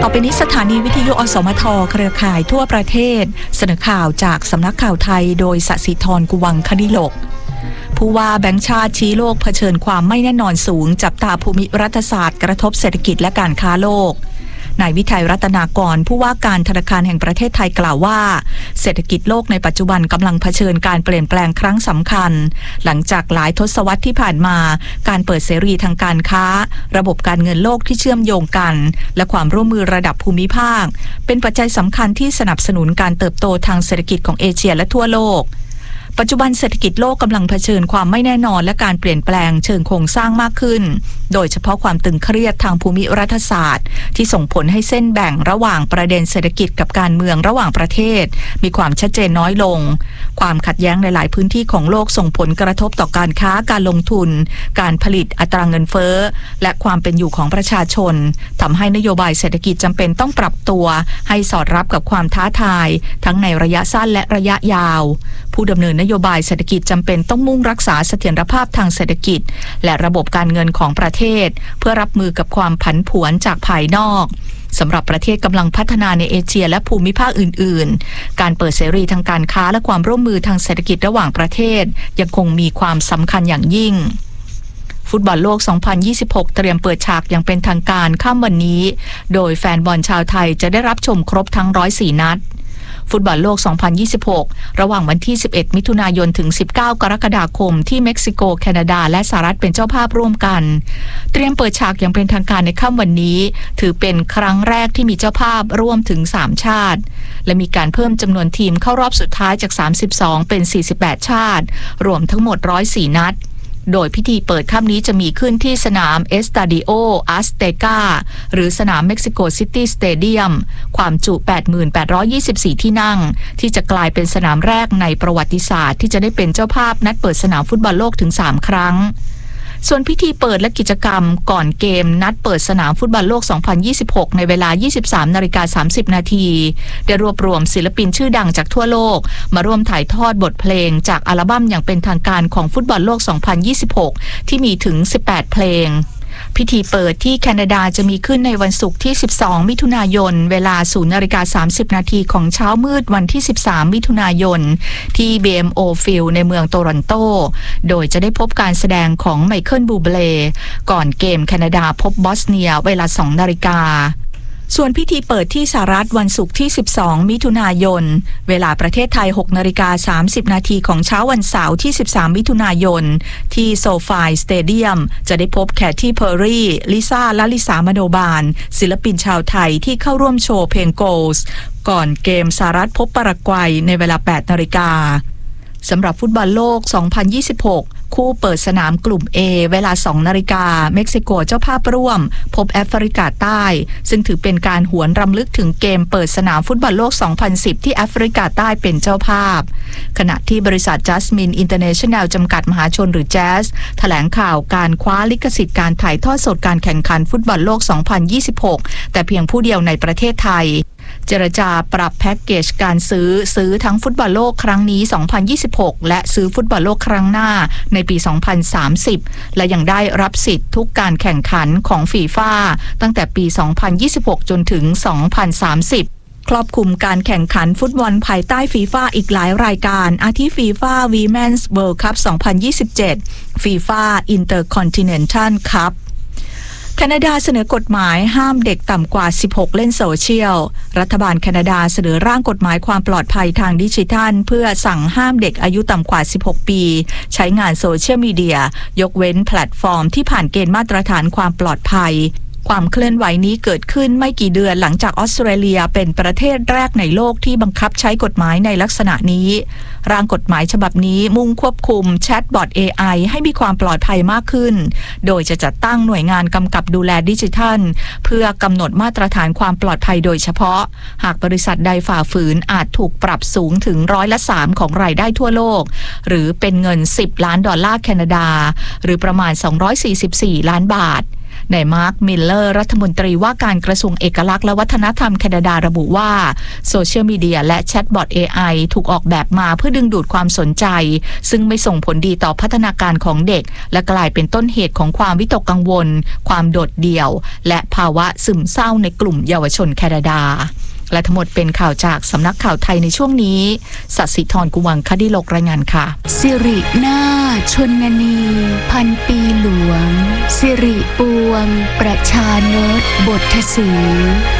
อไปนี้สถานีวิทยุอสมทเครือข่ายทั่วประเทศเสนอข่าวจากสำนักข่าวไทยโดยสศิธร กุวังคดิโลกผู้ว่าแบงก์ชาติชี้โลกเผชิญความไม่แน่นอนสูงจับตาภูมิรัฐศาสตร์กระทบเศรษฐกิจและการค้าโลกนายวิทัยรัตนากรผู้ว่าการธนาคารแห่งประเทศไทยกล่าวว่าเศรษฐกิจโลกในปัจจุบันกำลังเผชิญการเปลี่ยนแปลงครั้งสำคัญหลังจากหลายทศวรรษที่ผ่านมาการเปิดเสรีทางการค้าระบบการเงินโลกที่เชื่อมโยงกันและความร่วมมือระดับภูมิภาคเป็นปัจจัยสำคัญที่สนับสนุนการเติบโตทางเศรษฐกิจของเอเชียและทั่วโลกปัจจุบันเศรษฐกิจโลกกำลังเผชิญความไม่แน่นอนและการเปลี่ยนแปลงเชิงโครงสร้างมากขึ้นโดยเฉพาะความตึงเครียดทางภูมิรัฐศาสตร์ที่ส่งผลให้เส้นแบ่งระหว่างประเด็นเศรษฐกิจกับการเมืองระหว่างประเทศมีความชัดเจนน้อยลงความขัดแย้งในหลายพื้นที่ของโลกส่งผลกระทบต่อการค้าการลงทุนการผลิตอัตราเงินเฟ้อและความเป็นอยู่ของประชาชนทำให้นโยบายเศรษฐกิจจำเป็นต้องปรับตัวให้สอดรับกับความท้าทายทั้งในระยะสั้นและระยะยาวผู้ดำเนินนโยบายเศรษฐกิจจำเป็นต้องมุ่งรักษาเสถียรภาพทางเศรษฐกิจและระบบการเงินของประเทศเพื่อรับมือกับความผันผวนจากภายนอกสำหรับประเทศกำลังพัฒนาในเอเชียและภูมิภาคอื่นๆการเปิดเสรีทางการค้าและความร่วมมือทางเศรษฐกิจระหว่างประเทศยังคงมีความสำคัญอย่างยิ่งฟุตบอลโลก 2026 เตรียมเปิดฉากอย่างเป็นทางการค่ำวันนี้โดยแฟนบอลชาวไทยจะได้รับชมครบทั้ง104นัดฟุตบอลโลก 2026 ระหว่างวันที่ 11 มิถุนายน ถึง 19 กรกฎาคมที่เม็กซิโก แคนาดา และสหรัฐเป็นเจ้าภาพร่วมกันเตรียมเปิดฉากอย่างเป็นทางการในค่ำวันนี้ถือเป็นครั้งแรกที่มีเจ้าภาพร่วมถึง 3 ชาติและมีการเพิ่มจำนวนทีมเข้ารอบสุดท้ายจาก 32 เป็น 48 ชาติรวมทั้งหมด 104 นัดโดยพิธีเปิดค่ำนี้จะมีขึ้นที่สนามเอสตาดิโออัสเตกาหรือสนามเม็กซิโกซิตี้สเตเดียมความจุ 88,24 ที่นั่งที่จะกลายเป็นสนามแรกในประวัติศาสตร์ที่จะได้เป็นเจ้าภาพนัดเปิดสนามฟุตบอลโลกถึง 3 ครั้งส่วนพิธีเปิดและกิจกรรมก่อนเกมนัดเปิดสนามฟุตบอลโลก 2026 ในเวลา 23:30 น.ได้รวบรวมศิลปินชื่อดังจากทั่วโลกมาร่วมถ่ายทอดบทเพลงจากอัลบั้มอย่างเป็นทางการของฟุตบอลโลก 2026 ที่มีถึง 18 เพลงพิธีเปิดที่แคนาดาจะมีขึ้นในวันศุกร์ที่ 12 มิถุนายนเวลา 0:30 น.ของเช้ามืดวันที่ 13 มิถุนายนที่ BMO Field ในเมืองโตรอนโตโดยจะได้พบการแสดงของไมเคิล บูเบเลก่อนเกมแคนาดาพบบอสเนียเวลา 2 นาฬิกาส่วนพิธีเปิดที่สหรัฐวันศุกร์ที่ 12 มิถุนายนเวลาประเทศไทย 6:30 น.ของเช้าวันเสาร์ที่ 13 มิถุนายนที่โซฟายสเตเดียมจะได้พบแคทตี้ เพอร์รี่ ลิซ่า และลิสามโนบาลศิลปินชาวไทยที่เข้าร่วมโชว์เพลง Goals ก่อนเกมสหรัฐพบปารากวัยในเวลา 8 นาฬิกาสำหรับฟุตบอลโลก 2026 คู่เปิดสนามกลุ่ม A เวลา 2 นาฬิกาเม็กซิโกเจ้าภาพร่วมพบแอฟริกาใต้ซึ่งถือเป็นการหวนรำลึกถึงเกมเปิดสนามฟุตบอลโลก 2010 ที่แอฟริกาใต้เป็นเจ้าภาพขณะที่บริษัท Jasmine International จำกัดมหาชนหรือ Jazz แถลงข่าวการคว้าลิขสิทธิ์การถ่ายทอดสดการแข่งขันฟุตบอลโลก 2026 แต่เพียงผู้เดียวในประเทศไทยเจรจาปรับแพ็กเกจการซื้อทั้งฟุตบอลโลกครั้งนี้ 2026 และซื้อฟุตบอลโลกครั้งหน้าในปี 2030 และยังได้รับสิทธิ์ทุกการแข่งขันของฟีฟ่าตั้งแต่ปี 2026 จนถึง 2030 ครอบคลุมการแข่งขันฟุตบอลภายใต้ฟีฟ่าอีกหลายรายการอาทิฟีฟ่า Women's World Cup 2027 ฟีฟ่า Intercontinental Cupแคนาดาเสนอกฎหมายห้ามเด็กต่ำกว่า 16 เล่นโซเชียลรัฐบาลแคนาดาเสนอร่างกฎหมายความปลอดภัยทางดิจิทัลเพื่อสั่งห้ามเด็กอายุต่ำกว่า 16 ปีใช้งานโซเชียลมีเดียยกเว้นแพลตฟอร์มที่ผ่านเกณฑ์มาตรฐานความปลอดภัยความเคลื่อนไหวนี้เกิดขึ้นไม่กี่เดือนหลังจากออสเตรเลียเป็นประเทศแรกในโลกที่บังคับใช้กฎหมายในลักษณะนี้ร่างกฎหมายฉบับนี้มุ่งควบคุมแชทบอท AI ให้มีความปลอดภัยมากขึ้นโดยจะจัดตั้งหน่วยงานกำกับดูแลดิจิทัลเพื่อกำหนดมาตรฐานความปลอดภัยโดยเฉพาะหากบริษัทใดฝ่าฝืนอาจถูกปรับสูงถึง3%ของรายได้ทั่วโลกหรือเป็นเงิน$10 ล้านแคนาดาหรือประมาณ244 ล้านบาทนายมาร์คมิลเลอร์รัฐมนตรีว่าการกระทรวงเอกลักษณ์และวัฒนธรรมแคนาดาระบุว่าโซเชียลมีเดียและแชทบอท AI ถูกออกแบบมาเพื่อดึงดูดความสนใจซึ่งไม่ส่งผลดีต่อพัฒนาการของเด็กและกลายเป็นต้นเหตุของความวิตกกังวลความโดดเดี่ยวและภาวะซึมเศร้าในกลุ่มเยาวชนแคนาดาและทั้งหมดเป็นข่าวจากสำนักข่าวไทยในช่วงนี้สัสิธรกุวังคดิโลกรายงานค่ะสิรินาถชนนีพันปีหลวงสิริปวงประชานตบทศรี